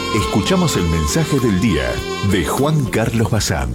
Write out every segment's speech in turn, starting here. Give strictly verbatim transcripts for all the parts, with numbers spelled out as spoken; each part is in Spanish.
Escuchamos el mensaje del día de Juan Carlos Bazán.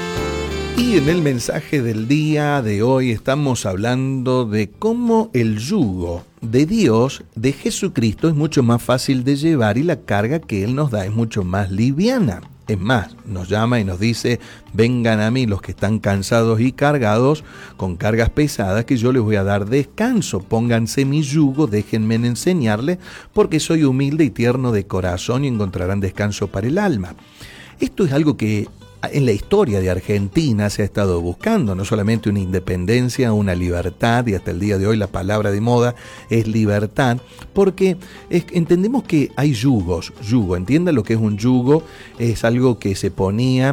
Y en el mensaje del día de hoy estamos hablando de cómo el yugo de Dios, de Jesucristo, es mucho más fácil de llevar y la carga que Él nos da es mucho más liviana. Es más, nos llama y nos dice: vengan a mí los que están cansados y cargados con cargas pesadas, que yo les voy a dar descanso. Pónganse mi yugo, déjenme enseñarles, porque soy humilde y tierno de corazón y encontrarán descanso para el alma. Esto es algo que en la historia de Argentina se ha estado buscando, no solamente una independencia, una libertad, y hasta el día de hoy la palabra de moda es libertad, porque es, entendemos que hay yugos, yugo, entienda lo que es un yugo, es algo que se ponía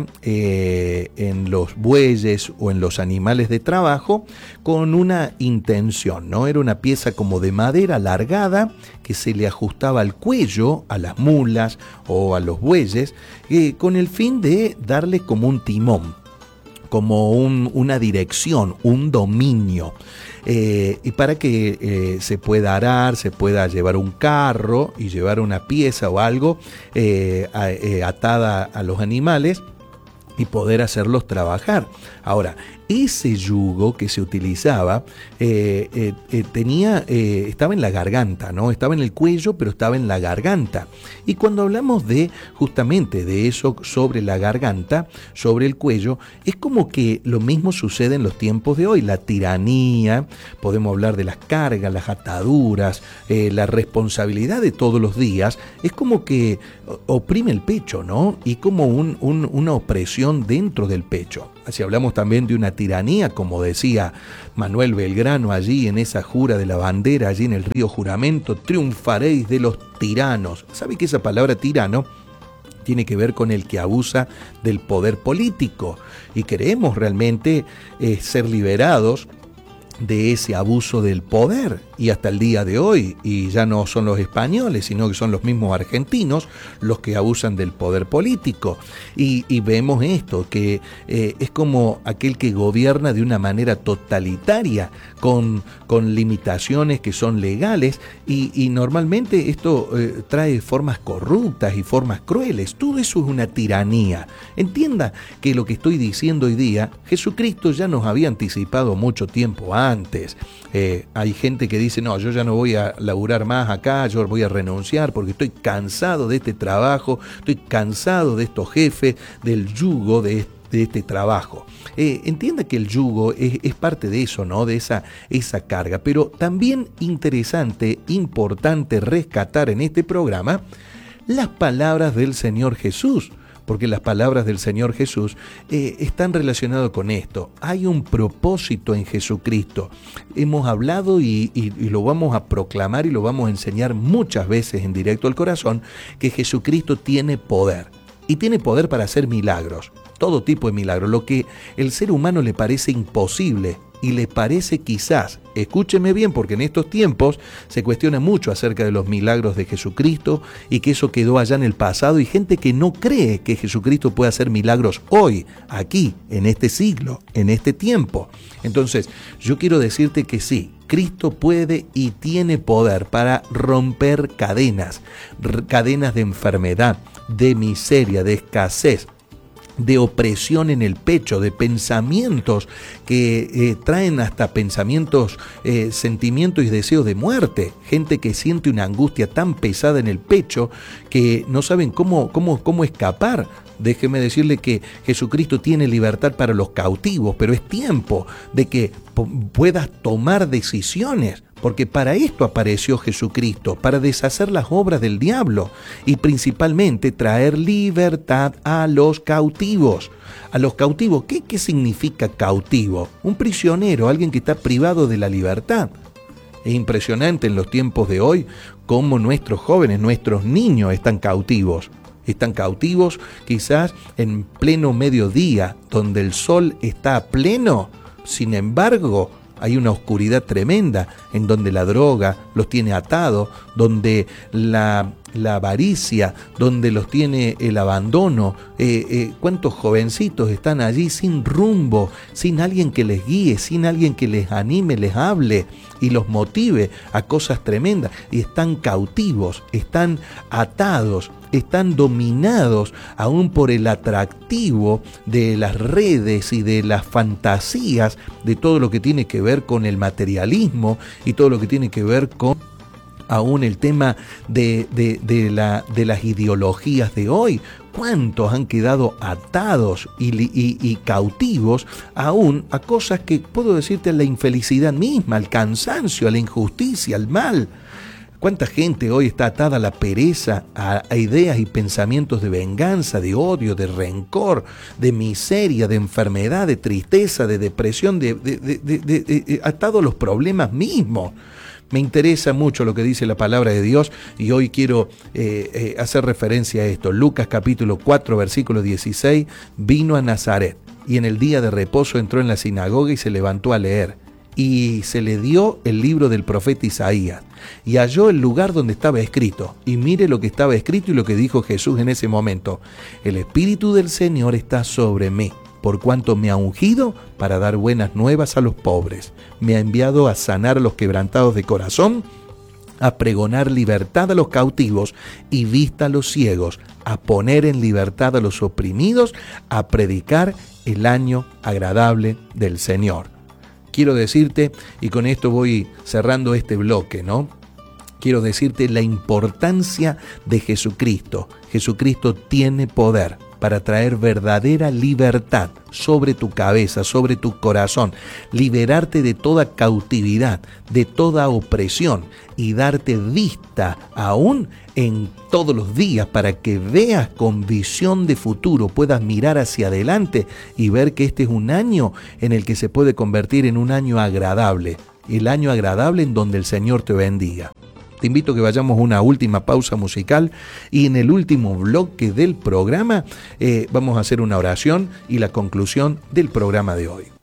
eh, en los bueyes o en los animales de trabajo con una intención, ¿no? Era una pieza como de madera alargada que se le ajustaba al cuello, a las mulas o a los bueyes, eh, con el fin de darle como un timón, como un, una dirección, un dominio, eh, y para que eh, se pueda arar, se pueda llevar un carro y llevar una pieza o algo eh, a, eh, atada a los animales y poder hacerlos trabajar. Ahora, ese yugo que se utilizaba eh, eh, eh, tenía, eh, estaba en la garganta, ¿no? Estaba en el cuello, pero estaba en la garganta. Y cuando hablamos de justamente de eso sobre la garganta, sobre el cuello, es como que lo mismo sucede en los tiempos de hoy. La tiranía, podemos hablar de las cargas, las ataduras, eh, la responsabilidad de todos los días, es como que oprime el pecho, ¿no? Y como un, un, una opresión dentro del pecho. Así hablamos también de una tiranía, como decía Manuel Belgrano allí en esa jura de la bandera, allí en el río Juramento: triunfaréis de los tiranos. ¿Sabe que esa palabra tirano tiene que ver con el que abusa del poder político? Y queremos realmente eh, ser liberados de ese abuso del poder, y hasta el día de hoy, y ya no son los españoles, sino que son los mismos argentinos los que abusan del poder político, y, y vemos esto, que eh, es como aquel que gobierna de una manera totalitaria, con, con limitaciones que son legales, y, y normalmente esto eh, trae formas corruptas y formas crueles. Todo eso es una tiranía. Entienda que lo que estoy diciendo hoy día, Jesucristo ya nos había anticipado mucho tiempo antes. Eh, hay gente que dice: no, yo ya no voy a laburar más acá, yo voy a renunciar porque estoy cansado de este trabajo, estoy cansado de estos jefes, del yugo de este de este trabajo. Eh, entienda que el yugo es, es parte de eso, ¿no? De esa, esa carga. Pero también interesante, importante rescatar en este programa las palabras del Señor Jesús, porque las palabras del Señor Jesús eh, están relacionadas con esto. Hay un propósito en Jesucristo. Hemos hablado y, y, y lo vamos a proclamar y lo vamos a enseñar muchas veces en Directo al Corazón, que Jesucristo tiene poder. Y tiene poder para hacer milagros, todo tipo de milagros, lo que el ser humano le parece imposible y le parece quizás, escúcheme bien, porque en estos tiempos se cuestiona mucho acerca de los milagros de Jesucristo y que eso quedó allá en el pasado, y gente que no cree que Jesucristo puede hacer milagros hoy, aquí, en este siglo, en este tiempo. Entonces, yo quiero decirte que sí, Cristo puede y tiene poder para romper cadenas, cadenas de enfermedad, de miseria, de escasez, de opresión en el pecho, de pensamientos que eh, traen hasta pensamientos, eh, sentimientos y deseos de muerte. Gente que siente una angustia tan pesada en el pecho que no saben cómo, cómo, cómo escapar. Déjeme decirle que Jesucristo tiene libertad para los cautivos, pero es tiempo de que puedas tomar decisiones, porque para esto apareció Jesucristo, para deshacer las obras del diablo y principalmente traer libertad a los cautivos. A los cautivos, ¿qué, qué significa cautivo? Un prisionero, alguien que está privado de la libertad. Es impresionante en los tiempos de hoy cómo nuestros jóvenes, nuestros niños están cautivos. Están cautivos quizás en pleno mediodía, donde el sol está a pleno. Sin embargo, hay una oscuridad tremenda en donde la droga los tiene atados, donde la, la avaricia, donde los tiene el abandono. Eh, eh, ¿Cuántos jovencitos están allí sin rumbo, sin alguien que les guíe, sin alguien que les anime, les hable y los motive a cosas tremendas? Y están cautivos, están atados. están dominados aún por el atractivo de las redes y de las fantasías, de todo lo que tiene que ver con el materialismo y todo lo que tiene que ver con aún el tema de, de, de, la, de las ideologías de hoy. ¿Cuántos han quedado atados y, y, y cautivos aún a cosas que, puedo decirte, a la infelicidad misma, al cansancio, a la injusticia, al mal? ¿Cuánta gente hoy está atada a la pereza, a, a ideas y pensamientos de venganza, de odio, de rencor, de miseria, de enfermedad, de tristeza, de depresión, de, de, de, de, de, de atado a los problemas mismos? Me interesa mucho lo que dice la palabra de Dios y hoy quiero eh, eh, hacer referencia a esto. Lucas capítulo cuatro, versículo dieciséis, vino a Nazaret y en el día de reposo entró en la sinagoga y se levantó a leer. Y se le dio el libro del profeta Isaías y halló el lugar donde estaba escrito. Y mire lo que estaba escrito y lo que dijo Jesús en ese momento. El Espíritu del Señor está sobre mí, por cuanto me ha ungido para dar buenas nuevas a los pobres. Me ha enviado a sanar a los quebrantados de corazón, a pregonar libertad a los cautivos y vista a los ciegos, a poner en libertad a los oprimidos, a predicar el año agradable del Señor. Quiero decirte, y con esto voy cerrando este bloque, ¿no? Quiero decirte la importancia de Jesucristo. Jesucristo tiene poder para traer verdadera libertad sobre tu cabeza, sobre tu corazón, liberarte de toda cautividad, de toda opresión y darte vista aún en todos los días para que veas con visión de futuro, puedas mirar hacia adelante y ver que este es un año en el que se puede convertir en un año agradable, el año agradable en donde el Señor te bendiga. Te invito a que vayamos a una última pausa musical y en el último bloque del programa eh, vamos a hacer una oración y la conclusión del programa de hoy.